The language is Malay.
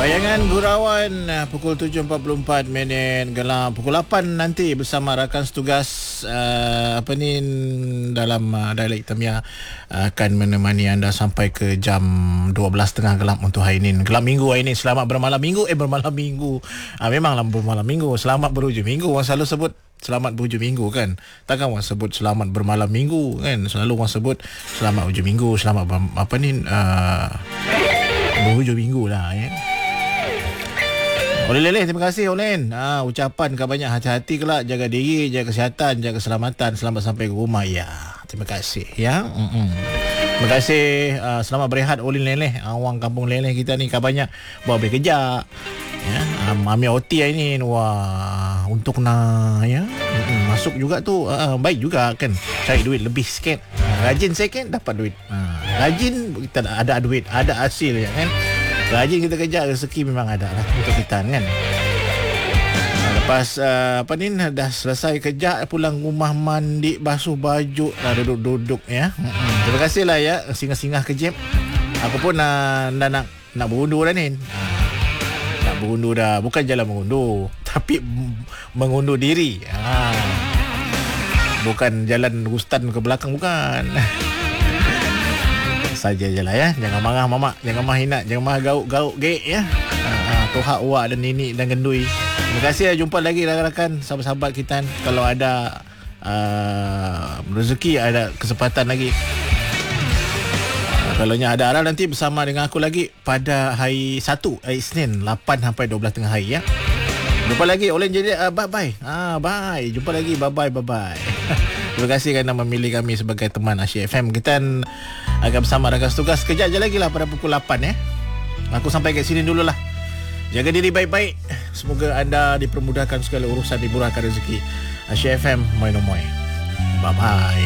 Bayangan Gurauan pukul 7.44 gelap pukul 8 nanti bersama rakan setugas dalam dialek Tamiah akan menemani anda sampai ke jam 12.30 gelap untuk hari ini. Gelap minggu hari ini. Selamat bermalam minggu. Bermalam minggu. Memanglah bermalam minggu. Selamat berhujung minggu. Orang selalu sebut selamat berhujung minggu kan. Takkan orang sebut selamat bermalam minggu kan. Selalu orang sebut selamat hujung minggu. Selamat berhujung minggu lah ya. Oleh Leleh, terima kasih Olen. Ucapan kau banyak hati-hati kelak, jaga diri, jaga kesihatan, jaga keselamatan, selamat sampai ke rumah ya. Terima kasih ya. Terima kasih, selamat berehat Oleh Leleh. Orang kampung Leleh kita ni kau banyak buat bekerja. Ya, Mami Oti ini wah untuk nak ya. Masuk juga tu baik juga kan. Cari duit lebih sikit. Rajin sikit dapat duit. Rajin kita ada duit, ada hasil ya kan. Rajin kita kerja, rezeki memang ada lah untuk kita kan. Lepas dah selesai kerja, pulang rumah mandi, basuh baju, duduk-duduk ya. Terima kasih lah ya singgah-singgah ke gym. Aku pun nak berundur dah ni. Nak berundur dah, bukan jalan mengundur, tapi mengundur diri. Bukan jalan Rustan ke belakang, bukan. Saja je lah ya. Jangan marah mamak, jangan marah hinat, jangan marah gauk-gauk gek ya. Tohak uak dan nenek dan gendui. Terima kasih ya. Jumpa lagi rakan-rakan, sahabat-sahabat kita. Kalau ada rezeki, ada kesempatan lagi. Kalau ada arah nanti bersama dengan aku lagi pada hari Isnin 8 sampai 12 tengah hari ya. Jumpa lagi. Olen jadi bye-bye. Bye. Jumpa lagi. Bye-bye. Terima kasih kerana memilih kami sebagai teman Asyik FM. Kita akan bersama rakan setugas kejap je lagi lah pada pukul 8 ya. Aku sampai kat sini dululah. Jaga diri baik-baik. Semoga anda dipermudahkan segala urusan, dimurahkan rezeki. Asyik FM, moi no moi. Bye-bye.